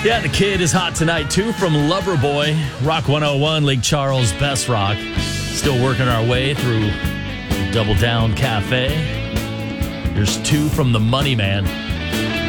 Yeah, the kid is hot tonight, too, from Loverboy. Rock 101, Lake Charles, Best Rock. Still working our way through Double Down Cafe. Here's two from the Money Man.